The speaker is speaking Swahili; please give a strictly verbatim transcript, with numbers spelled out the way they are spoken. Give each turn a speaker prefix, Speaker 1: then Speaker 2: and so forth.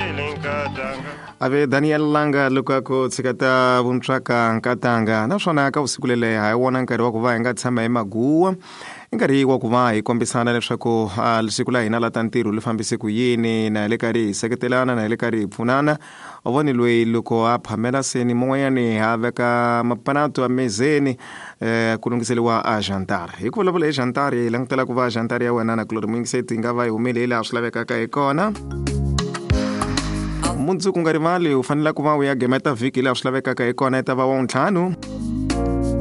Speaker 1: ave Daniel Langa loko ko tsikata vuntraka nkatanga naswona ka usiku lele ha wona nkarhi wa ku va hi nga tshama emaguwa nkarhi wa ku va hi kombisana leswaku siku la hina la ta ntirho li fambise ku yini na le karhi hi seketelana na le karhi hi pfunana o voni loyi loko a phamela seni mon'wanyani ha veka mapanato amezeni eh ku lunghiseliwa a jantar hi ku vulavula hi jantar hi langutela ku va jantar ya wena na ku ri muingiseti nga va hi humeleli a swi lavekaka hi kona mundzuku nga rivali u fanele ku va u ya gemeta vhiki laha swi lavekaka hi kona yi ta va wa ntlhanu